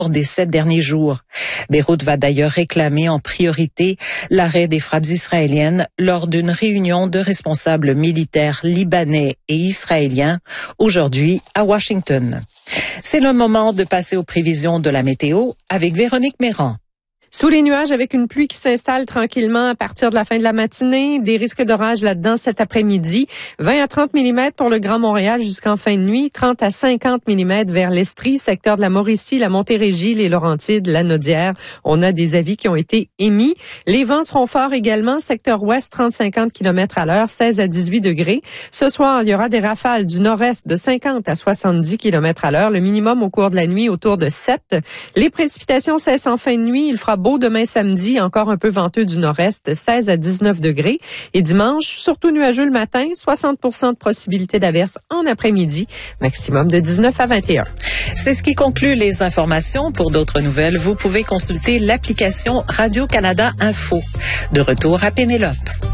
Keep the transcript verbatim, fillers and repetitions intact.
des sept derniers jours. Beyrouth va d'ailleurs réclamer en priorité l'arrêt des frappes israéliennes lors d'une réunion de responsables militaires libanais et israéliens aujourd'hui à Washington. C'est le moment de passer aux prévisions de la météo avec Véronique Méran. Sous les nuages, avec une pluie qui s'installe tranquillement à partir de la fin de la matinée, des risques d'orage là-dedans cet après-midi, vingt à trente millimètres pour le Grand Montréal jusqu'en fin de nuit, trente à cinquante millimètres vers l'Estrie, secteur de la Mauricie, la Montérégie, les Laurentides, la Naudière. On a des avis qui ont été émis. Les vents seront forts également, secteur ouest, trente à cinquante kilomètres à l'heure, seize à dix-huit degrés. Ce soir, il y aura des rafales du nord-est de cinquante à soixante-dix kilomètres à l'heure, le minimum au cours de la nuit autour de sept. Les précipitations cessent en fin de nuit, il fera beau demain samedi, encore un peu venteux du nord-est, seize à dix-neuf degrés. Et dimanche, surtout nuageux le matin, soixante pour cent de possibilité d'averse en après-midi, maximum de dix-neuf à vingt et un. C'est ce qui conclut les informations. Pour d'autres nouvelles, vous pouvez consulter l'application Radio-Canada Info. De retour à Pénélope.